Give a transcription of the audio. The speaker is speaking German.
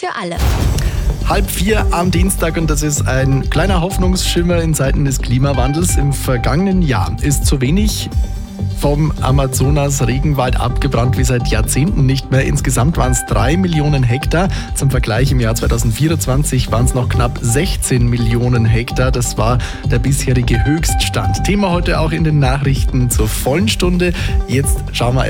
für alle. 3:30 am Dienstag und das ist ein kleiner Hoffnungsschimmer in Zeiten des Klimawandels. Im vergangenen Jahr ist so wenig vom Amazonas-Regenwald abgebrannt wie seit Jahrzehnten nicht mehr. Insgesamt waren es 3 Millionen Hektar. Zum Vergleich im Jahr 2024 waren es noch knapp 16 Millionen Hektar. Das war der bisherige Höchststand. Thema heute auch in den Nachrichten zur vollen Stunde. Jetzt schauen wir